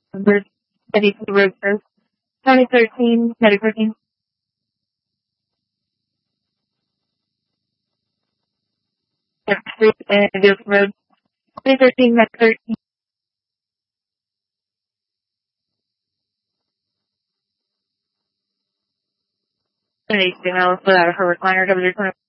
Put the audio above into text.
Number 32 Road First, 2013 Medic 13. Street and Dukes Road, 2013 Medic 13. 78 miles without her recliner, W20.